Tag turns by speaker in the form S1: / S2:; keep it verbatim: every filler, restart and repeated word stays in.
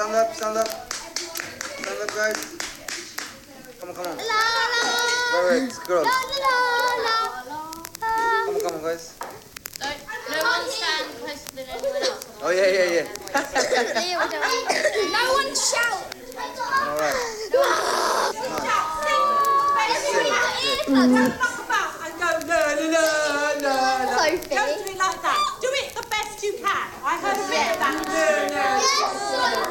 S1: stand up, stand up. Stand up, guys. Come on, come on.
S2: La, la,
S1: Wait, wait, girls.
S2: la, la, la,
S1: Come on, come on, guys.
S3: No, no one stand closer than anyone else.
S1: Oh, yeah, yeah, yeah.
S2: No one shout.
S1: All right.
S2: No.
S1: Nice. Sing. Yeah.